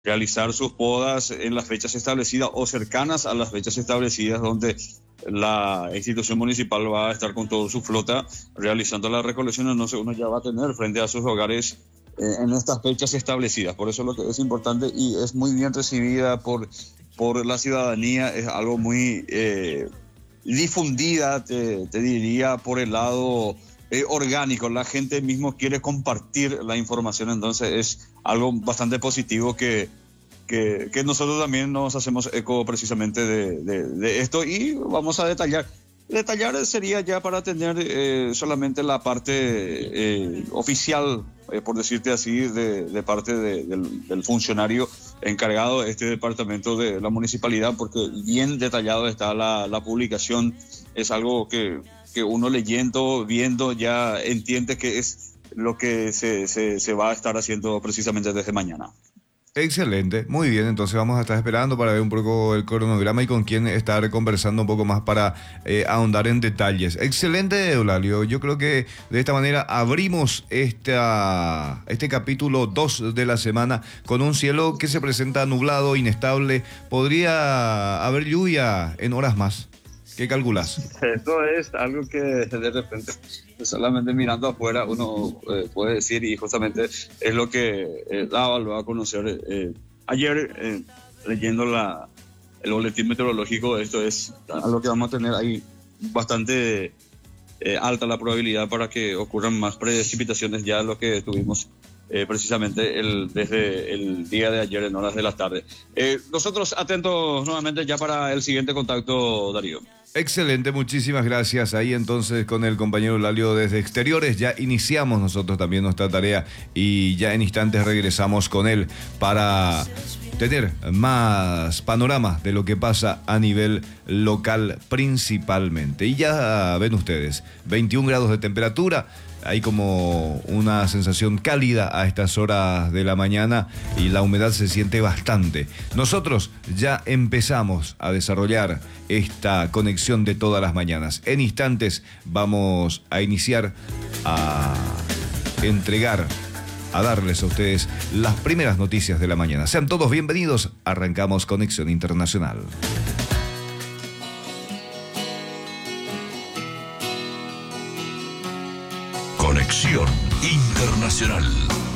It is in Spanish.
realizar sus podas en las fechas establecidas o cercanas a las fechas establecidas, donde la institución municipal va a estar con toda su flota realizando la recolección. Entonces uno ya va a tener frente a sus hogares en estas fechas establecidas. Por eso lo que es importante y es muy bien recibida por la ciudadanía, es algo muy difundida, te diría, por el lado orgánico. La gente mismo quiere compartir la información, entonces es algo bastante positivo que nosotros también nos hacemos eco precisamente de esto, y vamos a detallar. Detallar sería ya para tener solamente la parte oficial, por decirte así, de parte del funcionario encargado de este departamento de la municipalidad, porque bien detallado está la publicación. Es algo que uno leyendo, viendo, ya entiende que es lo que se va a estar haciendo precisamente desde mañana. Excelente, muy bien, entonces vamos a estar esperando para ver un poco el cronograma y con quién estar conversando un poco más para ahondar en detalles. Excelente, Eulalio, yo creo que de esta manera abrimos este capítulo 2 de la semana con un cielo que se presenta nublado, inestable. Podría haber lluvia en horas más. ¿Qué calculas? Esto es algo que de repente, solamente mirando afuera, uno puede decir, y justamente es lo que Dava lo va a conocer. Ayer, leyendo el boletín meteorológico, esto es algo que vamos a tener ahí bastante alta la probabilidad para que ocurran más precipitaciones, ya lo que tuvimos precisamente desde el día de ayer en horas de la tarde. Nosotros atentos nuevamente ya para el siguiente contacto, Darío. Excelente, muchísimas gracias. Ahí entonces con el compañero Eulalio desde Exteriores ya iniciamos nosotros también nuestra tarea y ya en instantes regresamos con él para tener más panorama de lo que pasa a nivel local principalmente. Y ya ven ustedes, 21 grados de temperatura. Hay como una sensación cálida a estas horas de la mañana y la humedad se siente bastante. Nosotros ya empezamos a desarrollar esta conexión de todas las mañanas. En instantes vamos a iniciar a entregar, a darles a ustedes las primeras noticias de la mañana. Sean todos bienvenidos. Arrancamos Conexión Internacional. Conexión Internacional.